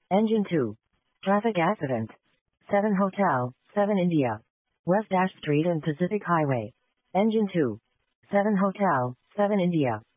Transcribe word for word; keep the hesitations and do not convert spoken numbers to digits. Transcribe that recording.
Engine two. Traffic accident. seven Hotel, seven India. West Ash Street and Pacific Highway. Engine two. seven Hotel, seven India.